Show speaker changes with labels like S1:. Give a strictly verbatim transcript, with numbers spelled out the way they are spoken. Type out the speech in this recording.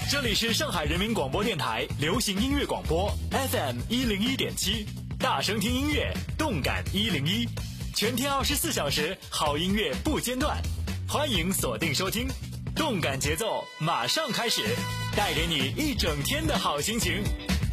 S1: 这里是上海人民广播电台流行音乐广播 F M 一零一点七，大声听音乐，动感一零一，全天二十四小时好音乐不间断，欢迎锁定收听，动感节奏马上开始，带给你一整天的好心情。